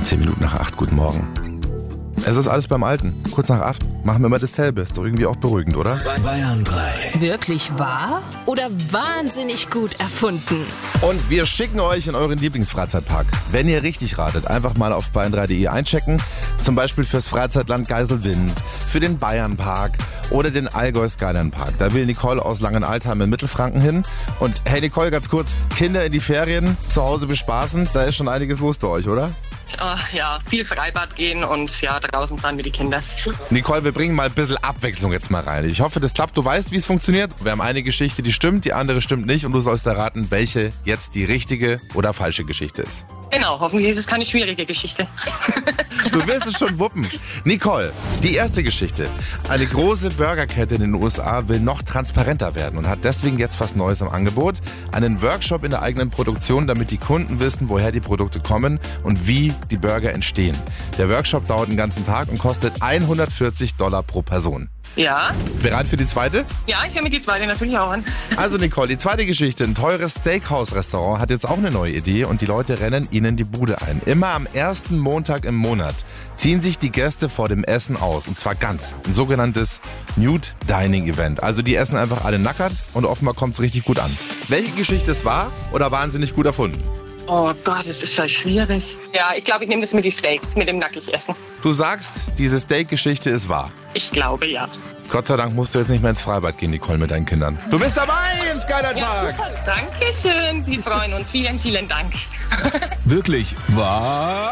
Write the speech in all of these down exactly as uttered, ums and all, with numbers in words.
Zehn Minuten nach acht, guten Morgen. Es ist alles beim Alten. Kurz nach acht machen wir immer dasselbe. Ist doch irgendwie auch beruhigend, oder? Bayern drei. Wirklich wahr oder wahnsinnig gut erfunden? Und wir schicken euch in euren Lieblingsfreizeitpark. Wenn ihr richtig ratet, einfach mal auf bayern drei punkt de einchecken. Zum Beispiel fürs Freizeitland Geiselwind, für den Bayernpark oder den Allgäu Skyline Park. Da will Nicole aus Langenaltheim in Mittelfranken hin. Und hey Nicole, ganz kurz, Kinder in die Ferien, zu Hause bespaßen, da ist schon einiges los bei euch, oder? Uh, ja, viel Freibad gehen und ja, draußen sind wir die Kinder. Nicole, wir bringen mal ein bisschen Abwechslung jetzt mal rein. Ich hoffe, das klappt. Du weißt, wie es funktioniert. Wir haben eine Geschichte, die stimmt, die andere stimmt nicht. Und du sollst erraten, welche jetzt die richtige oder falsche Geschichte ist. Genau, hoffentlich ist es keine schwierige Geschichte. Du wirst es schon wuppen. Nicole, die erste Geschichte. Eine große Burgerkette in den U S A will noch transparenter werden und hat deswegen jetzt was Neues im Angebot. Einen Workshop in der eigenen Produktion, damit die Kunden wissen, woher die Produkte kommen und wie die Burger entstehen. Der Workshop dauert den ganzen Tag und kostet hundertvierzig Dollar pro Person. Ja? Bereit für die zweite? Ja, ich höre mir die zweite natürlich auch an. Also Nicole, die zweite Geschichte. Ein teures Steakhouse-Restaurant hat jetzt auch eine neue Idee und die Leute rennen ihnen die Bude ein. Immer am ersten Montag im Monat ziehen sich die Gäste vor dem Essen aus. Und zwar ganz. Ein sogenanntes Nude Dining Event. Also die essen einfach alle nackert und offenbar kommt es richtig gut an. Welche Geschichte es war oder wahnsinnig gut erfunden? Oh Gott, das ist ja schwierig. Ja, ich glaube, ich nehme das mit den Steaks, mit dem Nackigessen. Du sagst, diese Steak-Geschichte ist wahr. Ich glaube, ja. Gott sei Dank musst du jetzt nicht mehr ins Freibad gehen, Nicole, mit deinen Kindern. Du bist dabei im Skyline Park! Ja, Dankeschön, wir freuen uns. Vielen, vielen Dank. Wirklich wahr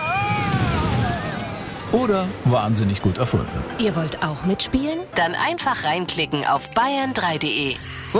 oder wahnsinnig gut erfunden? Ihr wollt auch mitspielen? Dann einfach reinklicken auf bayern drei punkt de.